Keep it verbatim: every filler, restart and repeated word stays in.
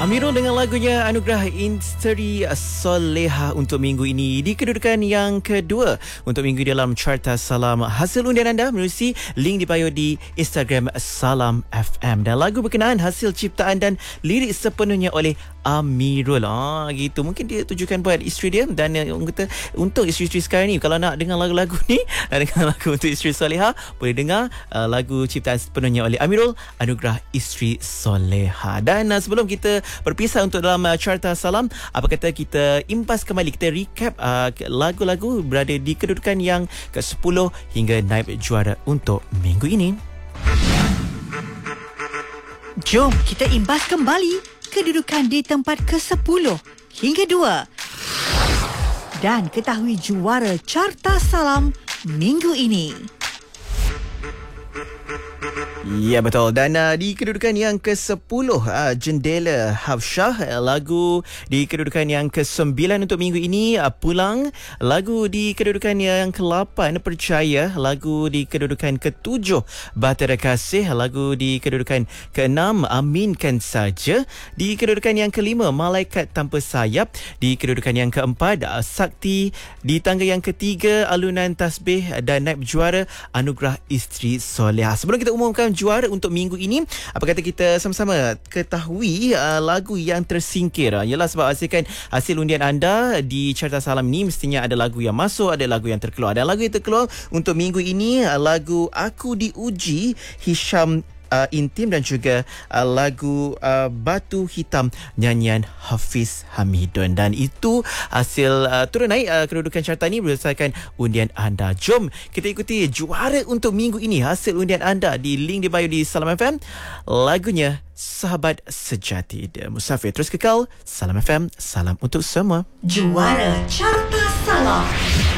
Amirul dengan lagunya Anugerah Isteri Soleha untuk minggu ini di kedudukan yang kedua untuk minggu dalam Carta Salam. Hasil undian anda menerusi link di bio di Instagram Salam F M, dan lagu berkenaan hasil ciptaan dan lirik sepenuhnya oleh Amirul. Ah, gitu. Mungkin dia tujukan buat isteri dia, dan uh, orang kata untuk isteri-isteri sekarang ni, kalau nak dengar lagu-lagu ni, nak dengar lagu untuk isteri soleha, boleh dengar uh, lagu ciptaan sepenuhnya oleh Amirul, Anugerah Isteri Soleha. Dan uh, sebelum kita berpisah untuk dalam uh, Carta Salam, apa kata kita impas kembali, kita recap uh, lagu-lagu berada di kedudukan yang ke sepuluh hingga naib juara untuk minggu ini. Jom kita imbas kembali kedudukan di tempat ke sepuluh hingga dua dan ketahui juara Carta Salam minggu ini. Ya, betul. Dan uh, di kedudukan yang ke sepuluh, uh, Jendela Hafsyah. Uh, lagu di kedudukan yang ke sembilan untuk minggu ini, uh, Pulang. Lagu di kedudukan yang ke lapan, Percaya. Lagu di kedudukan ke tujuh, Bahtera Kasih. Lagu di kedudukan ke enam, Aminkan Saja. Di kedudukan yang ke lima, Malaikat Tanpa Sayap. Di kedudukan yang keempat, uh, Sakti. Di tangga yang ketiga, Alunan Tasbih. Dan naib juara, Anugerah Isteri Soleha. Sebelum kita umumkan juara untuk minggu ini, apa kata kita sama-sama ketahui uh, lagu yang tersingkir. Uh, ialah sebab hasilkan hasil undian anda di Carta Salam ini, mestinya ada lagu yang masuk, ada lagu yang terkeluar. Dan lagu yang terkeluar untuk minggu ini, uh, lagu Aku Diuji, Hisham Uh, Intim, dan juga uh, lagu uh, Batu Hitam, nyanyian Hafiz Hamidun. Dan itu hasil uh, turun naik uh, kedudukan carta ini berdasarkan undian anda. Jom kita ikuti juara untuk minggu ini, hasil undian anda di link di bio di Salam F M. Lagunya Sahabat Sejati. The Musafir. Terus kekal Salam F M, salam untuk semua. Juara Carta Salam.